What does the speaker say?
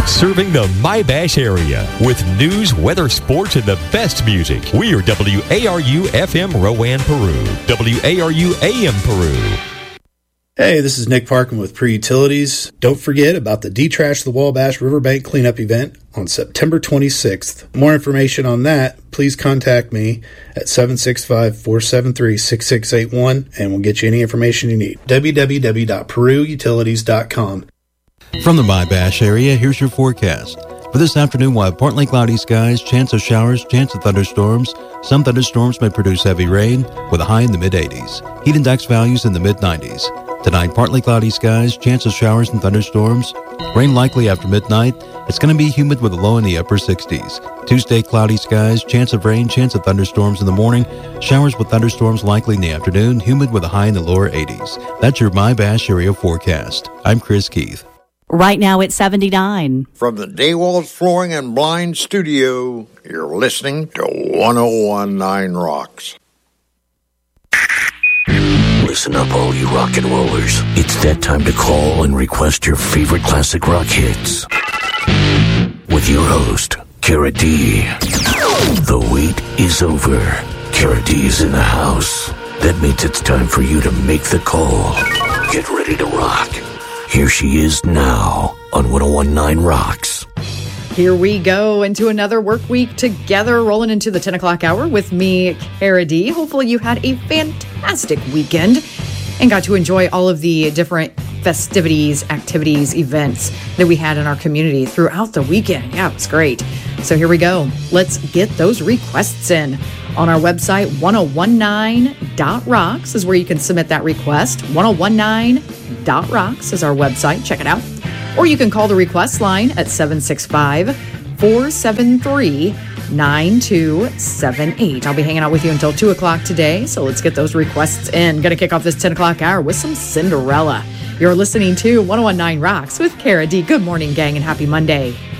Serving the My-Bash area with news, weather, sports, and the best music. We are WARU FM Rowan, Peru. WARU AM Peru. Hey, this is Nick Parkin with Pre-Utilities. Don't forget about the Detrash the Wabash Riverbank Cleanup event on September 26th. More information on that, please contact me at 765-473-6681 and we'll get you any information you need. www.peruutilities.com. From the My-Bash area, here's your forecast. For this afternoon, we'll have partly cloudy skies, chance of showers, chance of thunderstorms. Some thunderstorms may produce heavy rain with a high in the mid-80s. Heat index values in the mid-90s. Tonight, partly cloudy skies, chance of showers and thunderstorms. Rain likely after midnight. It's going to be humid with a low in the upper 60s. Tuesday, cloudy skies, chance of rain, chance of thunderstorms in the morning. Showers with thunderstorms likely in the afternoon, humid with a high in the lower 80s. That's your My-Bash area forecast. I'm Chris Keith. Right now it's 79. From the Daywalls Flooring and Blind Studio, you're listening to 1019 Rocks. Listen up, all you rock and rollers. It's that time to call and request your favorite classic rock hits. With your host, Kara D. The wait is over. Kara D is in the house. That means it's time for you to make the call. Get ready to rock. Here she is now on 1019 Rocks. Here we go into another work week together, rolling into the 10 o'clock hour with me, Kara D. Hopefully you had a fantastic weekend and got to enjoy all of the different festivities, activities, events that we had in our community throughout the weekend. Yeah, it was great. So here we go. Let's get those requests in. On our website, 1019.rocks is where you can submit that request. 1019.rocks is our website. Check it out. Or you can call the request line at 765-473-9278. I'll be hanging out with you until 2 o'clock today, so let's get those requests in. Going to kick off this 10 o'clock hour with some Cinderella. You're listening to 1019 Rocks with Kara D. Good morning, gang, and happy Monday.